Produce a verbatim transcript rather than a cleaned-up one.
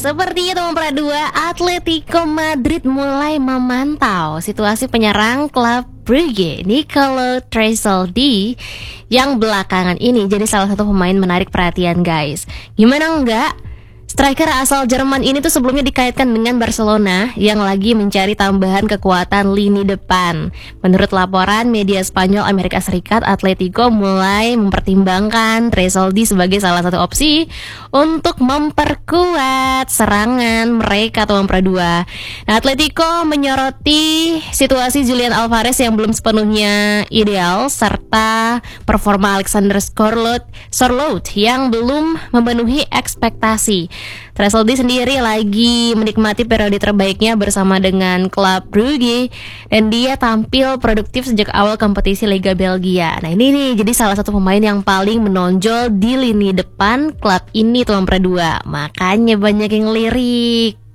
seperti itu Pra dua, Atletico Madrid mulai memantau situasi penyerang klub Brugge Nicolo Trezeguet yang belakangan ini jadi salah satu pemain menarik perhatian guys. Gimana enggak? Striker asal Jerman ini tuh sebelumnya dikaitkan dengan Barcelona yang lagi mencari tambahan kekuatan lini depan. Menurut laporan media Spanyol Amerika Serikat, Atletico mulai mempertimbangkan Trezeguet sebagai salah satu opsi untuk memperkuat serangan mereka tuan Pra dua. Nah, Atletico menyoroti situasi Julian Alvarez yang belum sepenuhnya ideal serta performa Alexander Sørloth Sørloth yang belum memenuhi ekspektasi. Trezeguet sendiri lagi menikmati periode terbaiknya bersama dengan klub Brugge dan dia tampil produktif sejak awal kompetisi Liga Belgia. Nah ini nih jadi salah satu pemain yang paling menonjol di lini depan klub ini tuan Pra dua. Makanya banyak yang lirik.